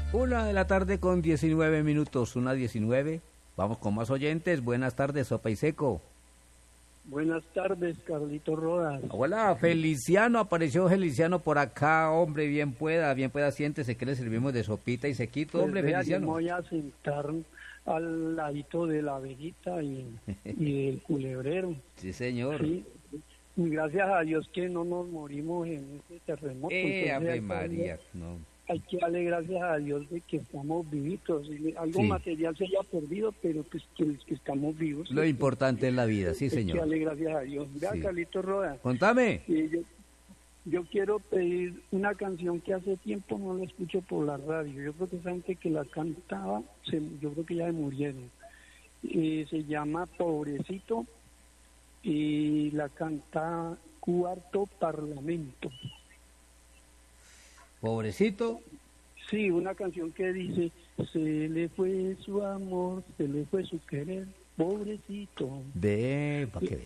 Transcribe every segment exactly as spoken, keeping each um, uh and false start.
Una de la tarde con diecinueve minutos, una diecinueve. Vamos con más oyentes. Buenas tardes, Sopa y Seco. Buenas tardes, Carlito Rodas. Hola, Feliciano, apareció Feliciano por acá, hombre, bien pueda, bien pueda, siéntese que le servimos de sopita y sequito, Pues hombre, vea, Feliciano. yo me voy a sentar al ladito de la abejita y, y del culebrero. Sí, señor. Sí. Y gracias a Dios que no nos morimos en ese terremoto. Eh, Entonces, Ave hay que María, darle- no. Hay que darle gracias a Dios de que estamos vivitos. Y algo Sí. material se haya perdido, pero pues que, que estamos vivos. Lo importante es la vida, sí, Hay que señor. darle gracias a Dios. Vea, Sí. Carlito Rodas. Contame. Y yo, yo quiero pedir una canción que hace tiempo no la escucho por la radio. Yo creo que esa gente que la cantaba, se, yo creo que ya se murieron. Eh, se llama Pobrecito y la canta Cuarto Parlamento. Pobrecito. Sí, una canción que dice, se le fue su amor, se le fue su querer, pobrecito. Ve, para que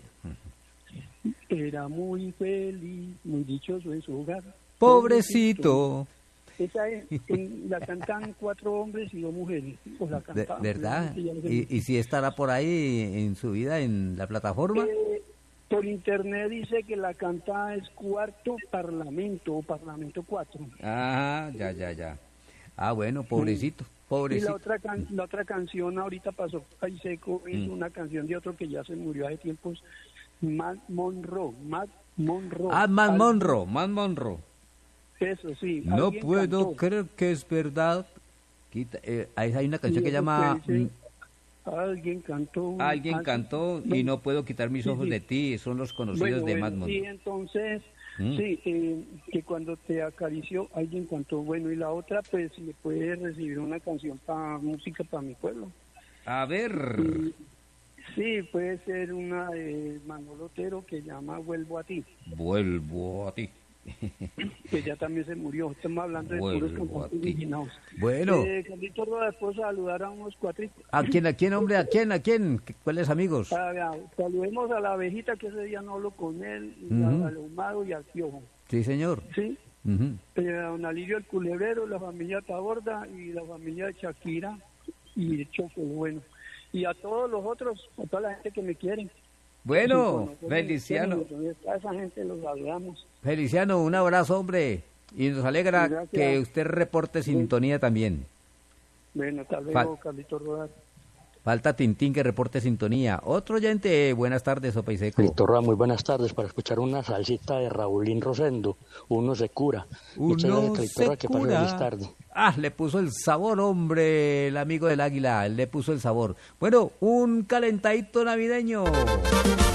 vea. Era muy feliz, muy dichoso en su hogar. Pobrecito. Esa es, en- la cantan cuatro hombres y dos mujeres. Pues la De- cantaban, ¿Verdad? ya no sé. ¿Y, y si estará por ahí en su vida en la plataforma? Eh, por internet dice que la canta es Cuarto Parlamento o Parlamento cuatro. Ah, ya, ya, ya. Ah, bueno, pobrecito, Y la pobrecito. otra can- la otra canción ahorita pasó ahí seco, es Mm. una canción de otro que ya se murió hace tiempos, Matt Monroe. Matt Monroe. Ah, Man Al- Monroe, Man Monroe. Eso sí. No alguien puedo cantó. creer que es verdad. Quita, eh, ahí hay una canción Sí, que eso llama que dice, mm, Alguien cantó. Alguien ah, cantó y bueno, no puedo quitar mis sí, ojos sí. de ti. Son los conocidos Bueno, de bueno, Man sí, Monroe. entonces, Mm. sí, eh, que cuando te acarició, alguien cantó. Bueno, y la otra, pues, si me puede recibir una canción para música para mi pueblo. A ver. Y, sí, puede ser una de Manolo Otero que llama Vuelvo a ti, Vuelvo a ti. que ya también se murió. Estamos hablando de puros Vuelvo a cantantes ti. originados. Bueno. Eh, Carlito Roda, después saludar a unos cuatritos. ¿A quién, a quién, hombre? ¿A quién, a quién? ¿Cuáles amigos? Ah, saludemos a la abejita, que ese día no hablo con él, y Ujú. al ahumado y al piojo. Sí, señor. ¿Sí? Ujú. Eh, a don Alirio el Culebrero, la familia Taborda y la familia de Shakira y de Choco, bueno. Y a todos los otros, a toda la gente que me quieren. Bueno, Sí, Feliciano. entonces, a esa gente los saludamos. Feliciano, un abrazo, hombre. Y nos alegra Gracias. que usted reporte sintonía también. Bueno, hasta luego, Fa- Carlito Rodas. Falta Tintín que reporte sintonía. Otro oyente, buenas tardes, Sopa y Seco. Víctor Roa, muy buenas tardes. Para escuchar una salsita de Raulín Rosendo, Uno se cura. Muchas Uno gracias, se Víctor Roa, que pase cura. feliz tarde. Ah, le puso el sabor, hombre, el amigo del águila, le puso el sabor. Bueno, un calentadito navideño.